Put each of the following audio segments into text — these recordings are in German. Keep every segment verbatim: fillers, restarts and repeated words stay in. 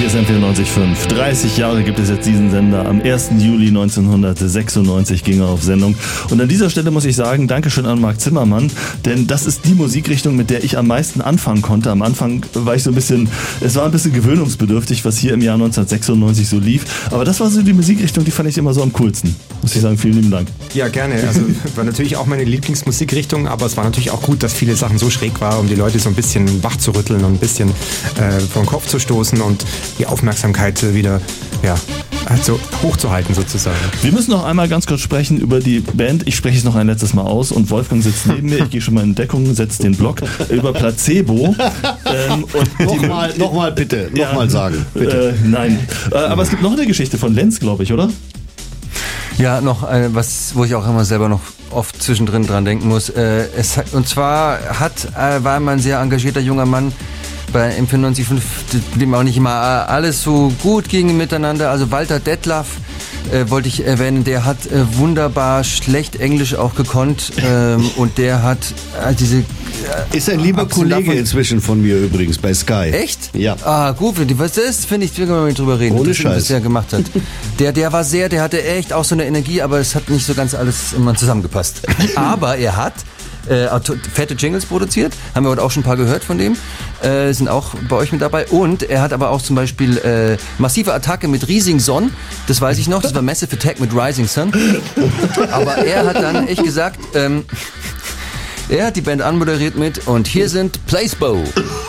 ist M vierundneunzig Komma fünf. dreißig Jahre gibt es jetzt diesen Sender. Am ersten Juli neunzehnhundertsechsundneunzig ging er auf Sendung. Und an dieser Stelle muss ich sagen, Dankeschön an Marc Zimmermann, denn das ist die Musikrichtung, mit der ich am meisten anfangen konnte. Am Anfang war ich so ein bisschen, es war ein bisschen gewöhnungsbedürftig, was hier im Jahr neunzehnhundertsechsundneunzig so lief. Aber das war so die Musikrichtung, die fand ich immer so am coolsten. Muss ich sagen, vielen lieben Dank. Ja, gerne. Also war natürlich auch meine Lieblingsmusikrichtung, aber es war natürlich auch gut, dass viele Sachen so schräg waren, um die Leute so ein bisschen wach zu rütteln und ein bisschen äh, vor den Kopf zu stoßen und die Aufmerksamkeit wieder, ja, also hochzuhalten sozusagen. Wir müssen noch einmal ganz kurz sprechen über die Band. Ich spreche es noch ein letztes Mal aus und Wolfgang sitzt neben mir. Ich gehe schon mal in Deckung, setze den Block über Placebo. Ähm, nochmal, nochmal bitte, nochmal ja, sagen. Bitte. Äh, nein. Äh, aber es gibt noch eine Geschichte von Lenz, glaube ich, oder? Ja, noch eine, was, wo ich auch immer selber noch oft zwischendrin dran denken muss. Äh, es, und zwar hat, äh, war immer ein sehr engagierter junger Mann bei M vierundneunzig Komma fünf, dem auch nicht immer alles so gut ging miteinander. Also Walter Detlaff äh, wollte ich erwähnen, der hat äh, wunderbar schlecht Englisch auch gekonnt ähm, und der hat äh, diese... Äh, ist ein lieber Kollege davon, inzwischen von mir übrigens bei Sky. Echt? Ja. Ah, gut, was das finde ich, wir können mal drüber reden. Ohne Scheiß. Was er gemacht hat. Der, der war sehr, der hatte echt auch so eine Energie, aber es hat nicht so ganz alles immer zusammengepasst. Aber er hat Äh, fette Jingles produziert, haben wir heute auch schon ein paar gehört von dem, äh, sind auch bei euch mit dabei und er hat aber auch zum Beispiel äh, Massive Attacke mit Rising Sun, das weiß ich noch, das war Massive Attack mit Rising Sun, aber er hat dann echt gesagt, ähm, er hat die Band anmoderiert mit und hier sind Placebo.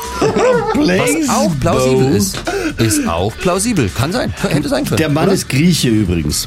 Was auch plausibel ist. Ist auch plausibel. Kann sein. Hätte sein können. Der Mann oder? Ist Grieche übrigens.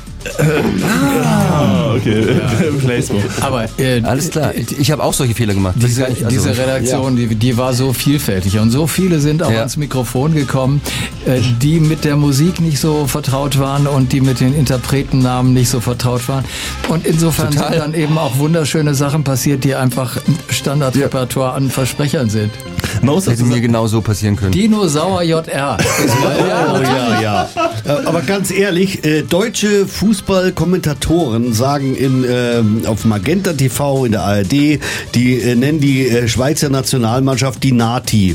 Ah, okay. Ja. Aber äh, alles klar. Ich habe auch solche Fehler gemacht. Diese, also, diese Redaktion, ja. die, die war so vielfältig und so viele sind auch ja. ans Mikrofon gekommen, äh, die mit der Musik nicht so vertraut waren und die mit den Interpretennamen nicht so vertraut waren. Und insofern Total. sind dann eben auch wunderschöne Sachen passiert, die einfach Standardrepertoire ja. an Versprechern sind. Das hätte mir genau so passieren können. Dinosaur J R. Ja, ja, ja. Aber ganz ehrlich, äh, deutsche Fußballkommentatoren sagen in, äh, auf Magenta T V, in der A R D, die äh, nennen die äh, Schweizer Nationalmannschaft die Nati.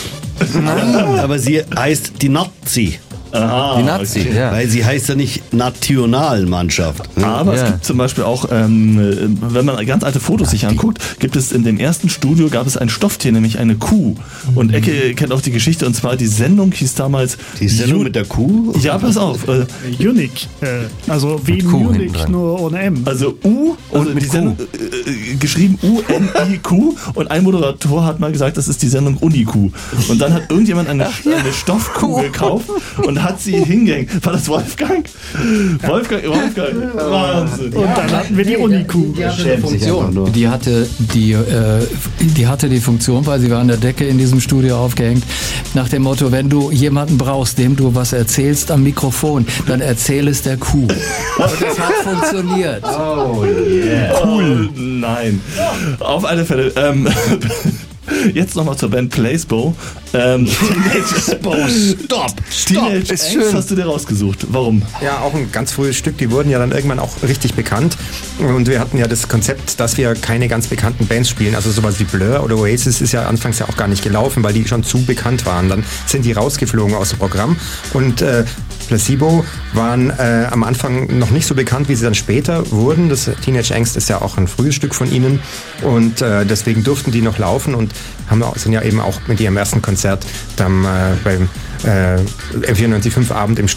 Aber sie heißt die Nazi. Aha, die Nazi, okay. ja. Weil sie heißt ja nicht Nationalmannschaft. Aber ja. es gibt zum Beispiel auch, ähm, wenn man ganz alte Fotos sich anguckt, gibt es in dem ersten Studio gab es ein Stofftier, nämlich eine Kuh. Und Ecke kennt auch die Geschichte, und zwar die Sendung hieß damals... Die Sendung Ju- mit der Kuh? Ja, pass auf. Äh, Unique. Äh, also wie Munich, nur ohne M. Also U, also und mit die Sendung, äh, geschrieben U N I Q, und ein Moderator hat mal gesagt, das ist die Sendung Uniku. Und dann hat irgendjemand eine, ja. eine Stoffkuh gekauft und hat sie hingehängt. War das Wolfgang? Wolfgang, Wolfgang. Wahnsinn. Und dann hatten wir die Uniku. Die hatte, Funktion. Die, hatte die, äh, die hatte die Funktion, weil sie war an der Decke in diesem Studio aufgehängt, nach dem Motto, wenn du jemanden brauchst, dem du was erzählst am Mikrofon, dann erzähl es der Kuh. Und das hat funktioniert. Oh yeah. Cool. Oh, nein. Auf alle Fälle. Ähm, Jetzt nochmal zur Band Placebo. Ähm, Teenage Stop! Teenage Stop. Ist schön. Hast du dir rausgesucht. Warum? Ja, auch ein ganz frühes Stück. Die wurden ja dann irgendwann auch richtig bekannt. Und wir hatten ja das Konzept, dass wir keine ganz bekannten Bands spielen. Also sowas wie Blur oder Oasis ist ja anfangs ja auch gar nicht gelaufen, weil die schon zu bekannt waren. Dann sind die rausgeflogen aus dem Programm. Und äh, Placebo waren äh, am Anfang noch nicht so bekannt, wie sie dann später wurden. Das Teenage Angst ist ja auch ein frühes Stück von ihnen. Und äh, deswegen durften die noch laufen und haben, sind ja eben auch mit ihrem ersten Konzert dann äh, beim äh, M vierundneunzig Komma fünf Abend im